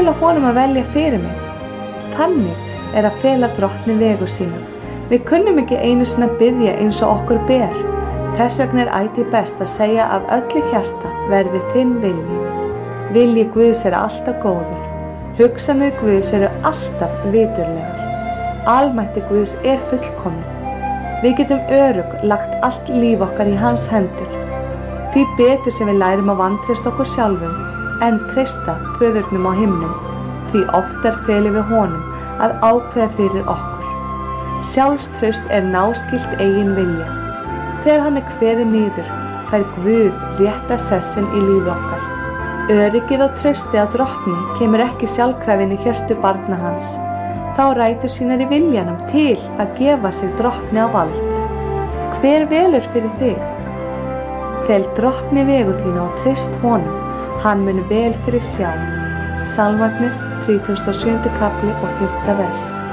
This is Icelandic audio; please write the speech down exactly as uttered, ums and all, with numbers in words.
fela honum að velja fyrir mig. Þannig er að fela Drottni vegu sína. Við kunnum ekki einu sinni að biðja eins og okkur ber. Þess vegna er ætíð best að segja af öllu hjarta verði þinn vilji. Vilji Guðs er alltaf góður. Hugsanir Guðs eru alltaf viturlegar. Almætti Guðs er fullkomin. Við getum örugg lagt allt líf okkar í hans hendur. Því betur sem við lærum að vantreysta okkur sjálfum en treysta föðurnum á himnum, því oftar felum við honum að ákveða fyrir okkur. Sjálfstraust er náskylt eigin vilja. Þegar hann er kveðið niður, fær Guð rétta sessin í lífi okkar. Öryggið og traustið á Drottni kemur ekki sjálfkrafa inn í hjörtu barna hans. Þá rætur sínar í viljanum til að gefa sig Drottni á vald. Hver velur fyrir þig? Fel Drottni vegu þína og treyst honum, hann mun vel fyrir sjá. Salmarnir þrítugasta og sjöunda kafli og fimmta vers.